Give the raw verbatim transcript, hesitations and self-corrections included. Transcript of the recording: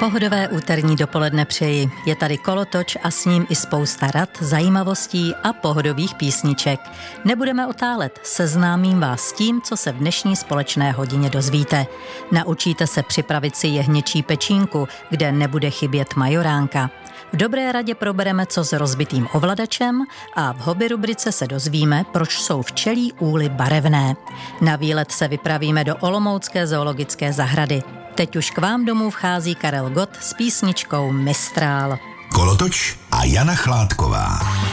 Pohodové úterní dopoledne přeji. Je tady kolotoč a s ním i spousta rad, zajímavostí a pohodových písniček. Nebudeme otálet, seznámím vás s tím, co se v dnešní společné hodině dozvíte. Naučíte se připravit si jehněčí pečínku, kde nebude chybět majoránka. V dobré radě probereme, co s rozbitým ovladačem a v hobby rubrice se dozvíme, proč jsou včelí úly barevné. Na výlet se vypravíme do Olomoucké zoologické zahrady. Teď už k vám domů vchází Karel Gott s písničkou Mistrál. Kolotoč a Jana Chládková.